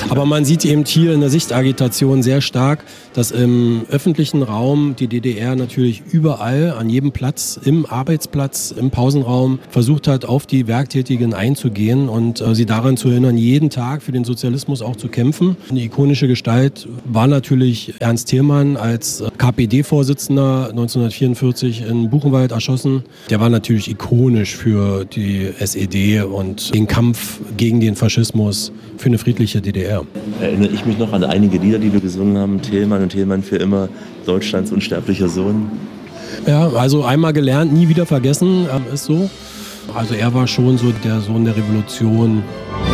Aber man sieht eben hier in der Sichtagitation sehr stark, dass im öffentlichen Raum die DDR natürlich überall, an jedem Platz, im Arbeitsplatz, im Pausenraum, versucht hat, auf die Werktätigen einzugehen und sie daran zu erinnern, jeden Tag für den Sozialismus auch zu kämpfen. Eine ikonische Gestalt war natürlich Ernst Thälmann als KPD-Vorsitzender 1944 in Buchenwald erschossen. Der war natürlich ikonisch für die SED und den Kampf gegen den Faschismus für eine friedliche DDR. Erinnere ich mich noch an einige Lieder, die wir gesungen haben. Thälmann und Thälmann für immer, Deutschlands unsterblicher Sohn. Ja, also einmal gelernt, nie wieder vergessen, ist so. Also er war schon so der Sohn der Revolution.